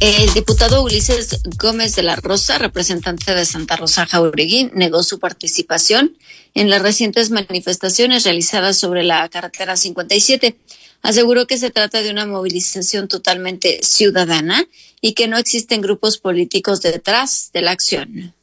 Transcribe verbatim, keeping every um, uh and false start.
El diputado Ulises Gómez de la Rosa, representante de Santa Rosa Jauregui, negó su participación en las recientes manifestaciones realizadas sobre la carretera cincuenta y siete. Aseguró que se trata de una movilización totalmente ciudadana y que no existen grupos políticos detrás de la acción.